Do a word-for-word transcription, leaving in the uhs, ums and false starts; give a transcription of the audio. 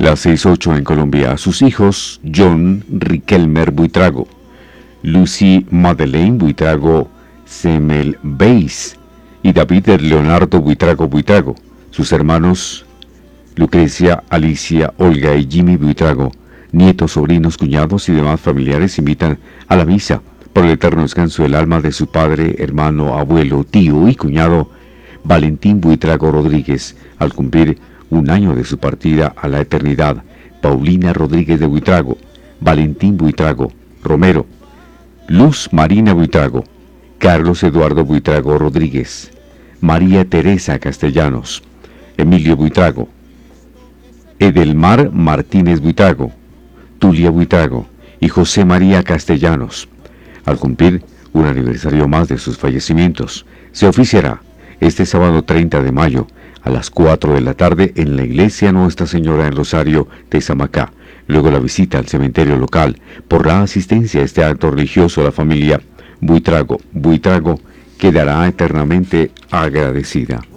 Las seis ocho en Colombia. Sus hijos, John Riquelmer Buitrago, Lucy Madeleine Buitrago Semmelweis y David Leonardo Buitrago Buitrago. Sus hermanos, Lucrecia, Alicia, Olga y Jimmy Buitrago. Nietos, sobrinos, cuñados y demás familiares invitan a la misa por el eterno descanso del alma de su padre, hermano, abuelo, tío y cuñado, Valentín Buitrago Rodríguez, al cumplir un año de su partida a la eternidad. Paulina Rodríguez de Buitrago, Valentín Buitrago Romero, Luz Marina Buitrago, Carlos Eduardo Buitrago Rodríguez, María Teresa Castellanos, Emilio Buitrago, Edelmar Martínez Buitrago, Tulia Buitrago y José María Castellanos. Al cumplir un aniversario más de sus fallecimientos, se oficiará este sábado treinta de mayo a las cuatro de la tarde en la iglesia Nuestra Señora del Rosario de Samacá. Luego la visita al cementerio local. Por la asistencia a este acto religioso, la familia Buitrago Buitrago quedará eternamente agradecida.